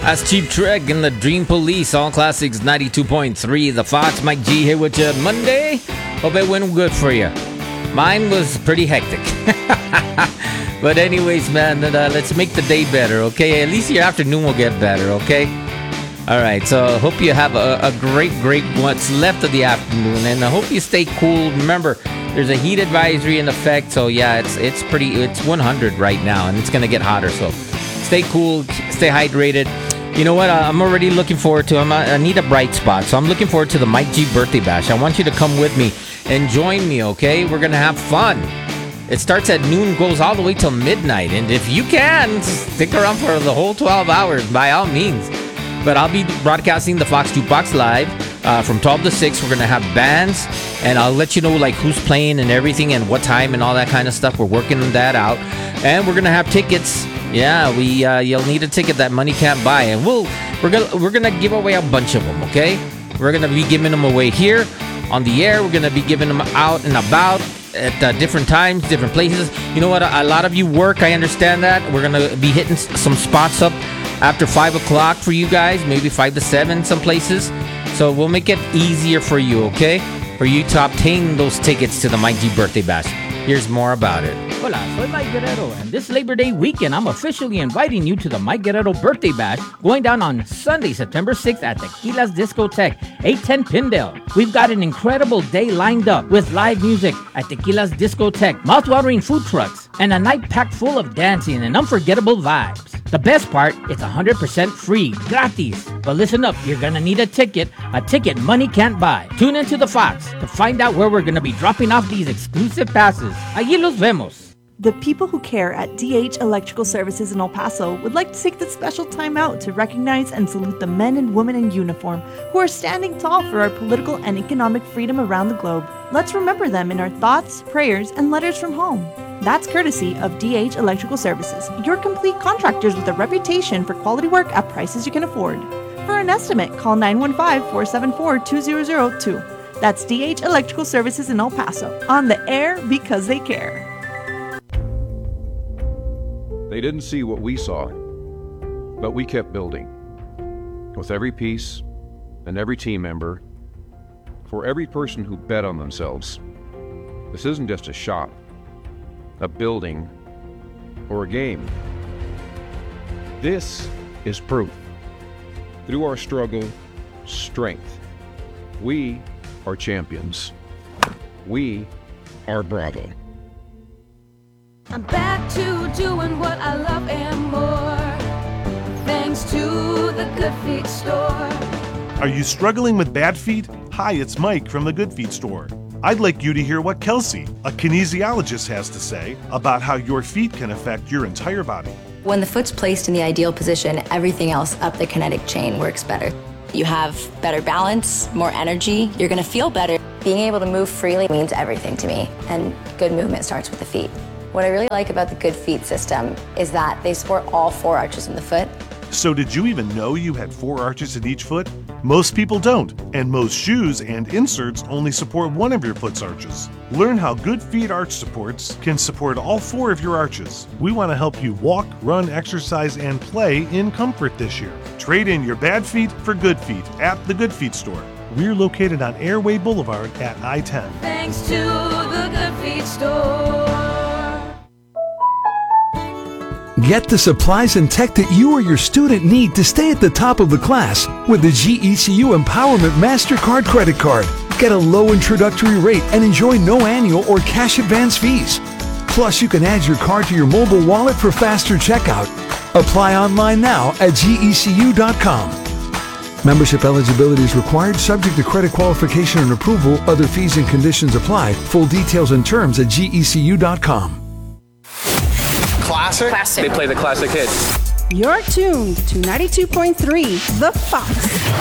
That's Cheap Trick and the Dream Police, all classics 92.3. The Fox, Mike G here with you Monday. Hope it went good for you. Mine was pretty hectic. But anyways, man, let's make the day better, okay? At least your afternoon will get better, okay? All right, so hope you have a great what's left of the afternoon, and I hope you stay cool. Remember, there's a heat advisory in effect, so yeah, it's 100 right now, and it's gonna get hotter. So stay cool, stay hydrated. You know what? I'm already looking forward to. I need a bright spot, so I'm looking forward to the Mike G birthday bash. I want you to come with me and join me, okay? We're gonna have fun. It starts at noon, goes all the way till midnight, and if you can, stick around for the whole 12 hours, by all means. But I'll be broadcasting the Fox Jukebox live from 12 to 6. We're going to have bands, and I'll let you know like who's playing and everything and what time and all that kind of stuff. We're working that out. And we're going to have tickets. Yeah, you'll need a ticket that money can't buy. And we're going to give away a bunch of them, okay? We're going to be giving them away here on the air. We're going to be giving them out and about at different times, different places. You know what? A lot of you work. I understand that. We're going to be hitting some spots up after 5 o'clock for you guys, maybe 5 to 7 some places. So we'll make it easier for you, okay? For you to obtain those tickets to the Mike G birthday bash. Here's more about it. Hola, soy Mike Guerrero, and this Labor Day weekend, I'm officially inviting you to the Mike Guerrero birthday bash going down on Sunday, September 6th at Tequila's Discotheque, 810 Pindale. We've got an incredible day lined up with live music at Tequila's Discotheque, mouthwatering food trucks, and a night packed full of dancing and unforgettable vibes. The best part, it's 100% free, gratis. But listen up, you're gonna need a ticket money can't buy. Tune into the Fox to find out where we're gonna be dropping off these exclusive passes. Allí los vemos. The people who care at DH Electrical Services in El Paso would like to take this special time out to recognize and salute the men and women in uniform who are standing tall for our political and economic freedom around the globe. Let's remember them in our thoughts, prayers, and letters from home. That's courtesy of DH Electrical Services, your complete contractors with a reputation for quality work at prices you can afford. For an estimate, call 915-474-2002. That's DH Electrical Services in El Paso, on the air because they care. They didn't see what we saw, but we kept building. With every piece and every team member, for every person who bet on themselves. This isn't just a shop, a building, or a game. This is proof. Through our struggle, strength. We are champions. We are Bravo. I'm back to doing what I love and more, thanks to the Good Feet store. Are you struggling with bad feet? Hi, it's Mike from the Good Feet store. I'd like you to hear what Kelsey, a kinesiologist, has to say about how your feet can affect your entire body. When the foot's placed in the ideal position, everything else up the kinetic chain works better. You have better balance, more energy, you're gonna feel better. Being able to move freely means everything to me, and good movement starts with the feet. What I really like about the Good Feet system is that they support all 4 arches in the foot. So did you even know you had 4 arches in each foot? Most people don't, and most shoes and inserts only support one of your foot's arches. Learn how Good Feet arch supports can support all 4 of your arches. We want to help you walk, run, exercise, and play in comfort this year. Trade in your bad feet for good feet at the Good Feet store. We're located on Airway Boulevard at I-10. Thanks to the Good Feet store. Get the supplies and tech that you or your student need to stay at the top of the class with the GECU Empowerment MasterCard credit card. Get a low introductory rate and enjoy no annual or cash advance fees. Plus, you can add your card to your mobile wallet for faster checkout. Apply online now at gecu.com. Membership eligibility is required, subject to credit qualification and approval. Other fees and conditions apply. Full details and terms at gecu.com. Classic. They play the classic hits. You're tuned to 92.3 The Fox.